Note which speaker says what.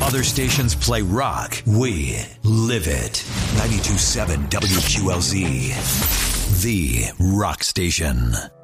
Speaker 1: other stations play rock, we live it. 92.7 WQLZ, the rock station.